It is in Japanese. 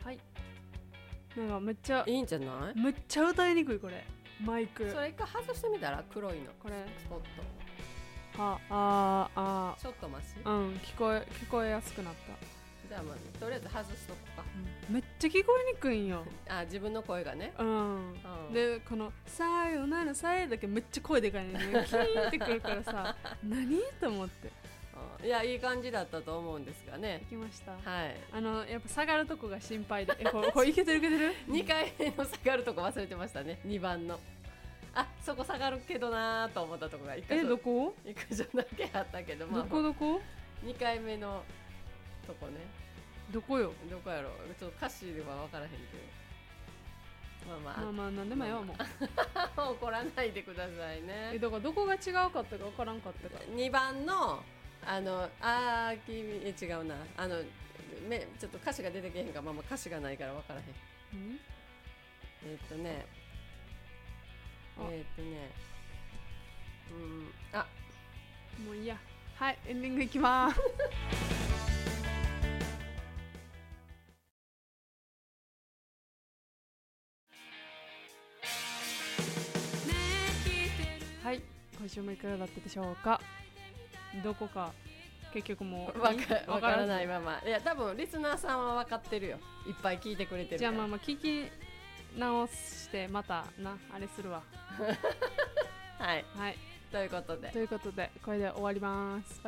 はいなんかめっちゃいいんじゃない？ めっちゃ歌いにくいこれマイクそれ一回外してみたら、黒いのこれスポッあトちょっとマシ。 うん聞こえやすくなったじゃあまあとりあえず外しとこうか、 めっちゃ聞こえにくいんよ自分の声がね、 でこのさよならさえだけめっちゃ声でかいねキーンってくるからさ何と思っていやいい感じだったと思うんですがね。 行きました。 はいやっぱ下がるとこが心配でこれいけてる 2回目の下がるとこ忘れてましたね。2番のそこ下がるけどなーと思ったとこが1箇所どこ 1箇所だけあったけど、 どこ 2回目のとこね。 どこよどこやろちょっと歌詞では分からへんけど、 まあなんでもよもう怒らないでくださいね。 だからどこが違うかったか分からんかったから 2番の君違うなちょっと歌詞が出てけへんから歌詞がないから分からへん。 もういいや。はいエンディングいきまーすはい今週もいかがだったでしょうか。どこか結局もう分からないまま、いや多分リスナーさんは分かってるよ、いっぱい聞いてくれてるから。 じゃあ聞き直してまたあれするわはい、 はい、 ということでこれで終わります。